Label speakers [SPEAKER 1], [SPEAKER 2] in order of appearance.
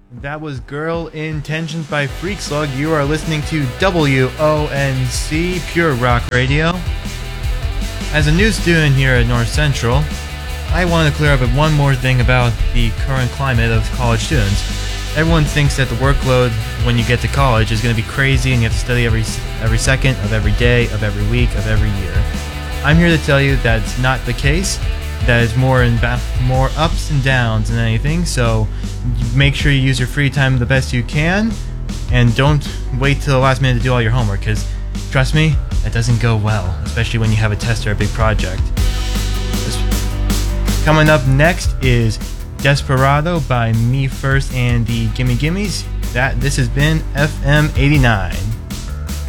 [SPEAKER 1] That was Girl Intentions by Freak Slug. You are listening to WONC Pure Rock Radio. As a new student here at North Central, I want to clear up one more thing about the current climate of college students. Everyone thinks that the workload when you get to college is going to be crazy and you have to study every second of every day, of every week, of every year. I'm here to tell you that's not the case. That is more ups and downs than anything, so make sure you use your free time the best you can, and don't wait till the last minute to do all your homework, because trust me, that doesn't go well, especially when you have a test or a big project. Coming up next is Desperado by Me First and the Gimme Gimmes. This has been FM 89.